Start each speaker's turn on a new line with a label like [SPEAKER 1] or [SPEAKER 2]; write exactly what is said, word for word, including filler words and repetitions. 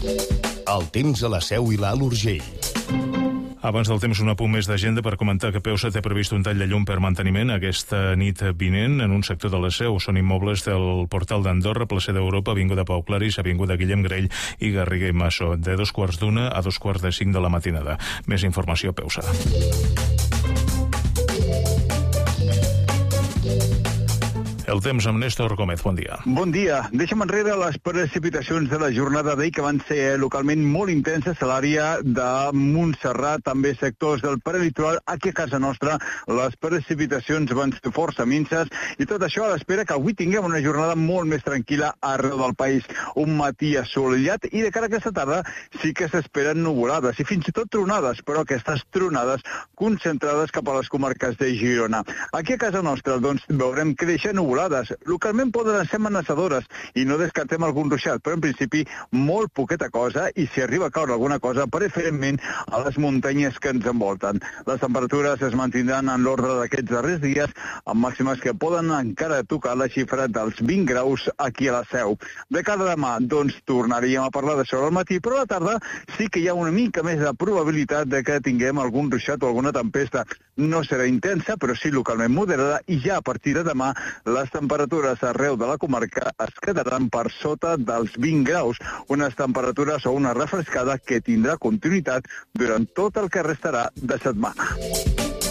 [SPEAKER 1] El temps a la Seu i l'Alt Urgell.
[SPEAKER 2] Abans del temps, un apunt més d'agenda per comentar que Peusa té previst un tall de llum per manteniment aquesta nit vinent en un sector de la Seu. Són immobles del Portal d'Andorra, plaça d'Europa, avinguda Pau Claris, avinguda Guillem Grell i Garriguer i Massó, de dos quarts d'una a dos quarts de cinc de la matinada. Més informació a Peusa. El temps amb Néstor Gómez, bon dia.
[SPEAKER 3] Bon dia. Deixem enrere les precipitacions de la jornada d'ahir que van ser localment molt intenses a l'àrea de Montserrat, també sectors del prelitoral. Aquí a casa nostra les precipitacions van ser força minces i tot això a l'espera que avui tinguem una jornada molt més tranquil·la arreu del país. Un matí assolellat i de cara a aquesta tarda sí que s'esperen nuvolades i fins i tot tronades, però aquestes tronades concentrades cap a les comarques de Girona. Aquí a casa nostra doncs veurem créixer nuvolades. Localment poden ser amenaçadores i no descartem algun ruixat, però en principi molt poqueta cosa i si arriba a caure alguna cosa, preferentment a les muntanyes que ens envolten. Les temperatures es mantindran en l'ordre d'aquests darrers dies, amb màximes que poden encara tocar la xifra dels vint graus aquí a la Seu. De cara a demà, doncs, tornaríem a parlar d'això al matí, però a la tarda sí que hi ha una mica més de probabilitat de que tinguem algun ruixat o alguna tempesta. No serà intensa, però sí localment moderada i ja a partir de demà les temperatures arreu de la comarca es quedaran per sota dels vint graus, unes temperatures o una refrescada que tindrà continuïtat durant tot el que restarà de setmana.